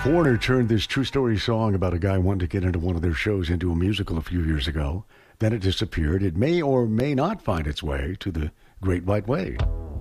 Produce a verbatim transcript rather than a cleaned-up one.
Warner turned this true story song about a guy wanting to get into one of their shows into a musical a few years ago. Then it disappeared. It may or may not find its way to the Great White Way.